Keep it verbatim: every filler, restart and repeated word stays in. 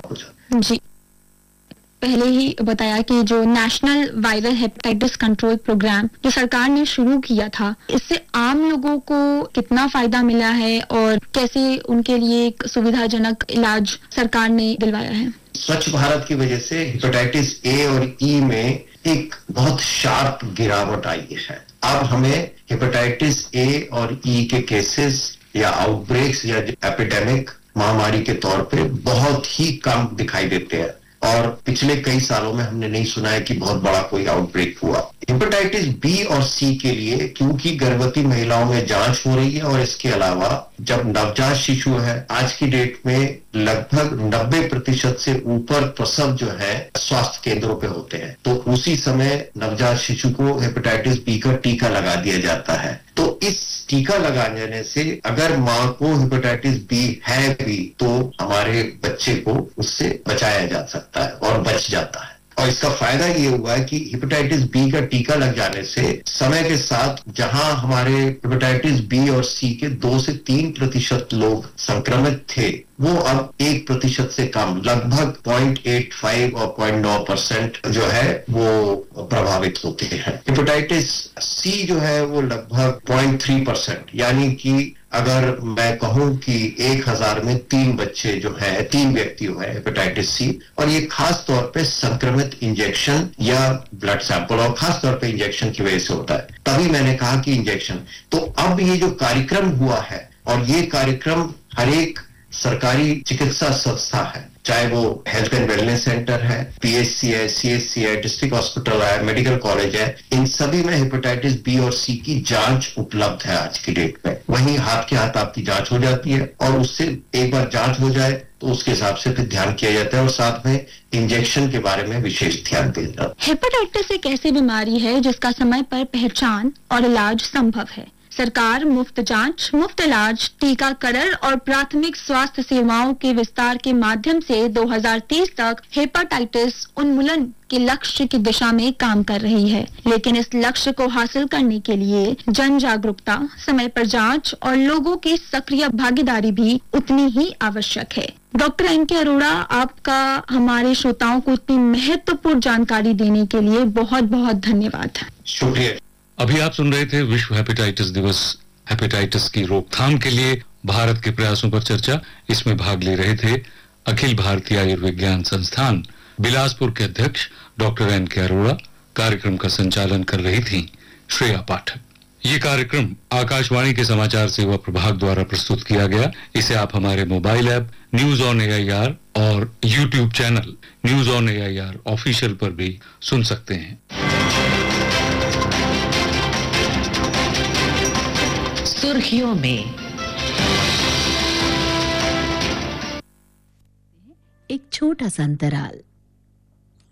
हो जाता है। जी, पहले ही बताया कि जो national viral hepatitis control programme जो सरकार ने शुरू किया था, इससे आम लोगों को कितना फायदा मिला है और कैसे उनके लिए एक सुविधाजनक इलाज सरकार ने दिलवाया है? स्वच्छ भारत की वजह से हेपेटाइटिस ए और ई में एक बहुत शार्प गिरावट आई है। अब हमें हेपेटाइटिस ए और ई के केसेस या आउटब्रेक्स या एपिडेमिक महामारी के तौर पे बहुत ही कम दिखाई देते हैं और पिछले कई सालों में हमने नहीं सुना है कि बहुत बड़ा कोई आउटब्रेक हुआ। हेपेटाइटिस बी और सी के लिए क्योंकि गर्भवती महिलाओं में जांच हो रही है और इसके अलावा जब नवजात शिशु है, आज की डेट में लगभग नब्बे प्रतिशत से ऊपर प्रसव जो है स्वास्थ्य केंद्रों पे होते हैं, तो उसी समय नवजात शिशु को हेपेटाइटिस बी का टीका लगा दिया जाता है। तो इस टीका लगाने से अगर माँ को हेपेटाइटिस बी है भी तो हमारे बच्चे को उससे बचाया जा सकता है और बच जाता है। और इसका फायदा ये हुआ है कि हेपेटाइटिस बी का टीका लग जाने से समय के साथ जहां हमारे हेपेटाइटिस बी और सी के दो से तीन प्रतिशत लोग संक्रमित थे, वो अब एक प्रतिशत से कम लगभग पॉइंट एट फाइव और पॉइंट नाइन परसेंट जो है वो प्रभावित होते हैं। हेपेटाइटिस सी जो है वो लगभग पॉइंट थ्री परसेंट, यानी कि अगर मैं कहूं कि एक हजार में तीन बच्चे जो है, तीन व्यक्ति जो है हेपेटाइटिस सी, और ये खास तौर पे संक्रमित इंजेक्शन या ब्लड सैंपल और खास तौर पे इंजेक्शन की वजह से होता है। तभी मैंने कहा कि इंजेक्शन, तो अब ये जो कार्यक्रम हुआ है और ये कार्यक्रम हर एक सरकारी चिकित्सा संस्था है, चाहे वो हेल्थ एंड वेलनेस सेंटर है, पीएचसी है, सीएचसी है, डिस्ट्रिक्ट हॉस्पिटल है, मेडिकल कॉलेज है, इन सभी में हेपेटाइटिस बी और सी की जांच उपलब्ध है आज की डेट में। वहीं हाथ के हाथ आपकी जांच हो जाती है और उससे एक बार जांच हो जाए तो उसके हिसाब से फिर ध्यान किया जाता है और साथ में इंजेक्शन के बारे में विशेष ध्यान दिया जाता है। हेपेटाइटिस एक ऐसी बीमारी है जिसका समय पर पहचान और इलाज संभव है। सरकार मुफ्त जांच, मुफ्त इलाज, टीकाकरण और प्राथमिक स्वास्थ्य सेवाओं के विस्तार के माध्यम से दो हज़ार तीस तक हेपेटाइटिस उन्मूलन के लक्ष्य की दिशा में काम कर रही है। लेकिन इस लक्ष्य को हासिल करने के लिए जन जागरूकता, समय पर जांच और लोगों की सक्रिय भागीदारी भी उतनी ही आवश्यक है। डॉक्टर एन के अरोड़ा, आपका हमारे श्रोताओं को इतनी महत्वपूर्ण जानकारी देने के लिए बहुत बहुत धन्यवाद। शुक्रिया। अभी आप सुन रहे थे विश्व हेपेटाइटिस दिवस, हेपेटाइटिस की रोकथाम के लिए भारत के प्रयासों पर चर्चा। इसमें भाग ले रहे थे अखिल भारतीय आयुर्विज्ञान संस्थान बिलासपुर के अध्यक्ष डॉक्टर एन के अरोड़ा। कार्यक्रम का संचालन कर रही थी श्रेया पाठक। ये कार्यक्रम आकाशवाणी के समाचार सेवा प्रभाग द्वारा प्रस्तुत किया गया। इसे आप हमारे mobile app news on AIR और YouTube channel news on AIR official पर भी सुन सकते हैं। सुर्खियों में एक छोटा सा अंतराल।